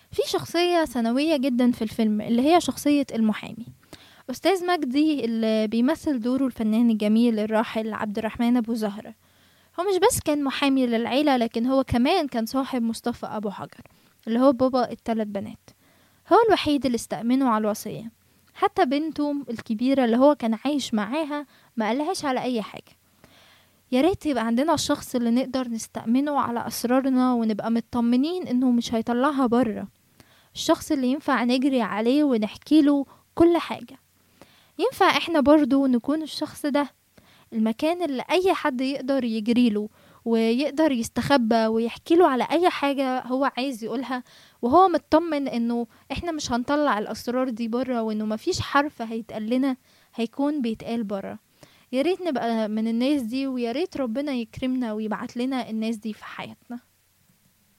في شخصية ثانوية جدا في الفيلم اللي هي شخصية المحامي، أستاذ مجدي اللي بيمثل دوره الفنان الجميل الراحل عبد الرحمن أبو زهرة. هو مش بس كان محامي للعيلة، لكن هو كمان كان صاحب مصطفى أبو حجر اللي هو بابا الثلاث بنات. هو الوحيد اللي استأمنه على الوصية، حتى بنته الكبيرة اللي هو كان عايش معاها ما قالهاش على أي حاجة. يا ريت يبقى عندنا الشخص اللي نقدر نستأمنه على أسرارنا ونبقى مطمنين إنه مش هيطلعها بره، الشخص اللي ينفع نجري عليه ونحكي له كل حاجة. ينفع احنا برضو نكون الشخص ده، المكان اللي اي حد يقدر يجري له ويقدر يستخبى ويحكي له على اي حاجة هو عايز يقولها، وهو مطمن انه احنا مش هنطلع الاسرار دي بره، وانه مفيش حرف هيتقال لنا هيكون بيتقال بره. يا ريت نبقى من الناس دي، ويا ريت ربنا يكرمنا ويبعت لنا الناس دي في حياتنا.